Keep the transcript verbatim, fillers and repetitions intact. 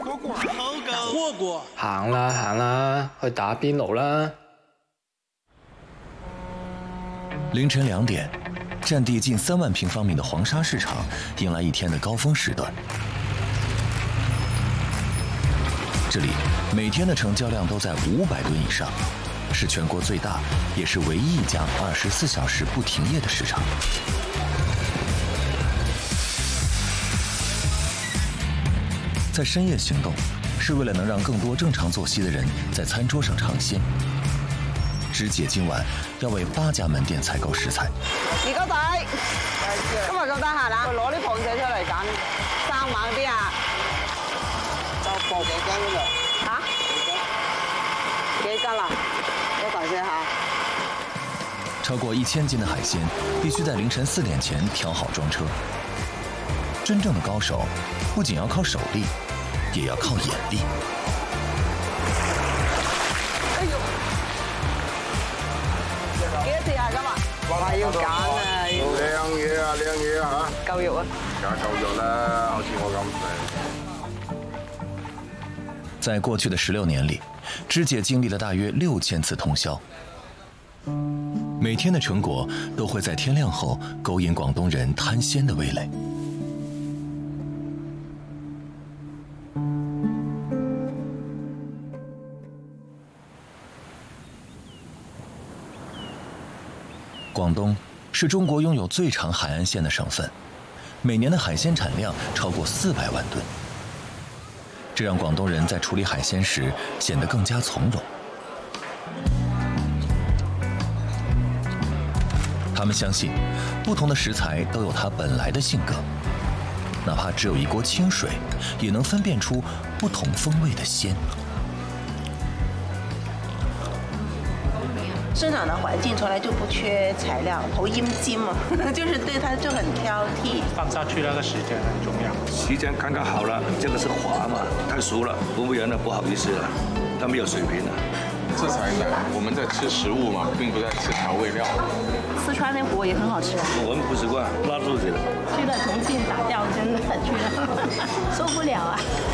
火锅，火锅。 行啦行啦，去打邊爐啦。 凌晨两点，占地近三万平方米的黄沙市场迎来一天的高峰时段。这里每天的成交量都在五百吨以上，是全国最大，也是唯一一家二十四小时不停业的市场。在深夜行动，是为了能让更多正常作息的人在餐桌上尝鲜。芝姐今晚要為八家門店採購食材。 二哥仔，今日咁得閒啊？攞啲螃蟹出嚟揀，生猛啲啊！就放幾斤嗰度？嚇？幾斤啊？我等先嚇。 超過一千斤的海鮮，必須在凌晨四點前挑好裝車。真正的高手，不僅要靠手力，也要靠眼力。 哎呦！幾多錢啊？今日話要揀啊！ 靚嘢啊，靚嘢啊嚇！ 夠肉啊！ 梗係夠肉啦，好似我咁肥。 在過去的十六年裡，芝姐經歷了大約六千次通宵，每天的成果都會在天亮後勾引廣東人貪鮮的味蕾。廣東是中國擁有最長海岸線的省份，每年的海鮮產量超過四百萬噸，這讓廣東人在處理海鮮時顯得更加從容。他們相信，不同的食材都有它本來的性格，哪怕只有一鍋清水，也能分辨出不同風味的鮮。 生長的環境從來就不缺材料，好陰尖嘛，就是對它就很挑剔。 放下去那個時間很重要， 時間剛剛好了，這個是滑嘛，太熟了，服務員呢不好意思了，他沒有水平了。 這才難，我們在吃食物嘛，並不在吃調味料。 四川的火也很好吃啊， 我們不習慣，拉肚子了。 去了重慶打吊真的去了，受不了啊。